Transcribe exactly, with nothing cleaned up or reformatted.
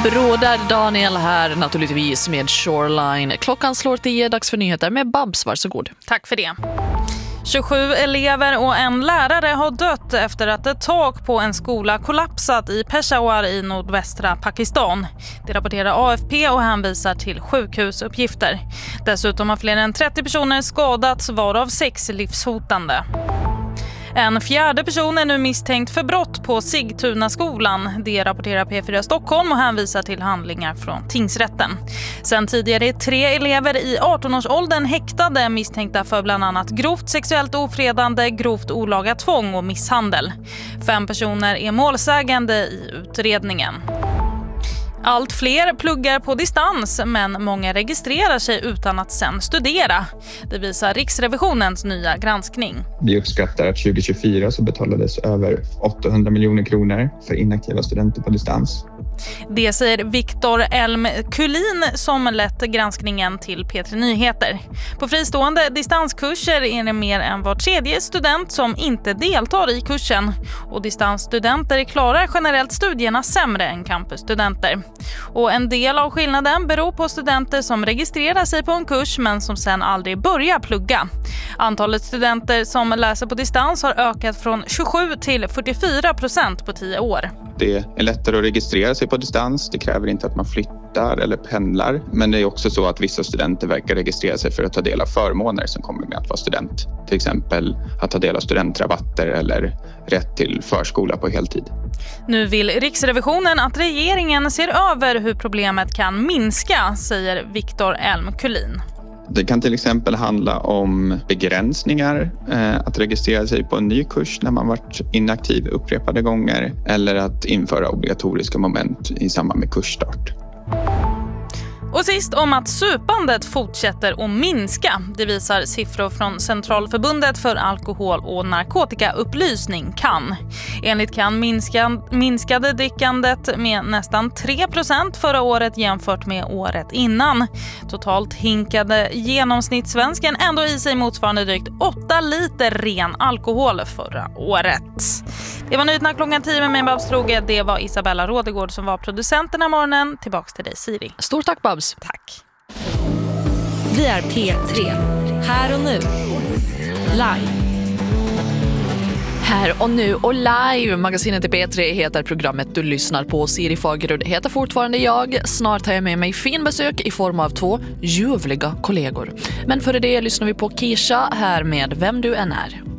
Broder Daniel här naturligtvis med Shoreline. Klockan slår tio, dags för nyheter med Babs, varsågod. Tack för det. tjugosju elever och en lärare har dött efter att ett tak på en skola kollapsat i Peshawar i nordvästra Pakistan. Det rapporterar A F P och hänvisar till sjukhusuppgifter. Dessutom har fler än trettio personer skadats, varav sex livshotande. En fjärde person är nu misstänkt för brott på Sigtuna-skolan. Det rapporterar P fyra Stockholm och hänvisar till handlingar från tingsrätten. Sen tidigare är tre elever i arton-årsåldern häktade misstänkta för bland annat grovt sexuellt ofredande, grovt olaga tvång och misshandel. Fem personer är målsägande i utredningen. Allt fler pluggar på distans, men många registrerar sig utan att sen studera. Det visar Riksrevisionens nya granskning. Vi uppskattar att tjugo tjugofyra så betalades över åttahundra miljoner kronor för inaktiva studenter på distans. Det säger Viktor Elm Kullin som lett granskningen till P tre Nyheter. På fristående distanskurser är det mer än var tredje student som inte deltar i kursen. Och distansstudenter klarar generellt studierna sämre än campusstudenter. Och en del av skillnaden beror på studenter som registrerar sig på en kurs men som sen aldrig börjar plugga. Antalet studenter som läser på distans har ökat från tjugosju till fyrtiofyra procent på tio år. Det är lättare att registrera sig på distans. Det kräver inte att man flyttar eller pendlar. Men det är också så att vissa studenter verkar registrera sig för att ta del av förmåner som kommer med att vara student. Till exempel att ta del av studentrabatter eller rätt till förskola på heltid. Nu vill Riksrevisionen att regeringen ser över hur problemet kan minska, säger Viktor Elm Kullin. Det kan till exempel handla om begränsningar, eh, att registrera sig på en ny kurs när man varit inaktiv upprepade gånger eller att införa obligatoriska moment i samband med kursstart. Och sist om att supandet fortsätter att minska. Det visar siffror från Centralförbundet för alkohol- och narkotikaupplysning, C A N. Enligt C A N minska, minskade drickandet med nästan tre procent förra året jämfört med året innan. Totalt hinkade genomsnittssvensken ändå i sig motsvarande drygt åtta liter ren alkohol förra året. Det var nyheterna klockan tio med mig, Babs Troge. Det var Isabella Rådegård som var producenten av morgonen. Tillbaks till dig, Siri. Stort tack, Babs. Tack. Vi är P tre. Här och nu. Live. Här och nu och live. Magasinet i P tre heter programmet du lyssnar på. Siri Fagerud heter fortfarande jag. Snart har jag med mig fin besök i form av två ljuvliga kollegor. Men före det lyssnar vi på Kisha här med Vem du än är.